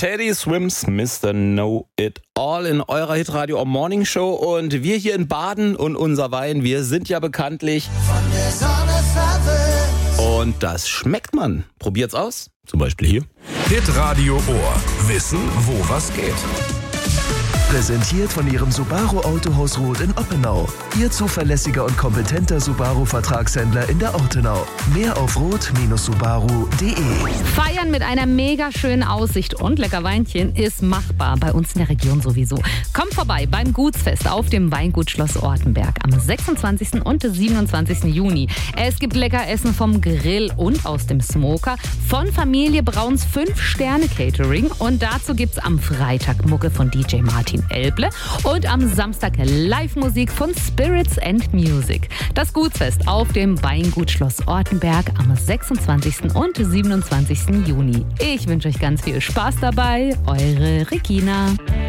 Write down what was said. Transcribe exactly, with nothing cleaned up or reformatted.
Teddy Swims, Mister Know It All in eurer Hitradio Morning Show. Und wir hier in Baden und unser Wein, wir sind ja bekanntlich von der Sonne verwöhnt. Und das schmeckt man. Probiert's aus. Zum Beispiel hier. Hitradio Ohr. Wissen, wo was geht. Präsentiert von Ihrem Subaru Autohaus Roth in Oppenau. Ihr zuverlässiger und kompetenter Subaru-Vertragshändler in der Ortenau. Mehr auf roth Subaru punkt de. Feiern mit einer mega schönen Aussicht und lecker Weinchen ist machbar, bei uns in der Region sowieso. Kommt vorbei beim Gutsfest auf dem Weingut Schloss Ortenberg am sechsundzwanzigsten und siebenundzwanzigsten Juni. Es gibt lecker Essen vom Grill und aus dem Smoker von Familie Brauns fünf Sterne Catering. Und dazu gibt's am Freitag Mucke von D J Martin Elble und am Samstag Live-Musik von Spirits and Music. Das Gutsfest auf dem Weingut Schloss Ortenberg am sechsundzwanzigsten und siebenundzwanzigsten Juni. Ich wünsche euch ganz viel Spaß dabei. Eure Regina.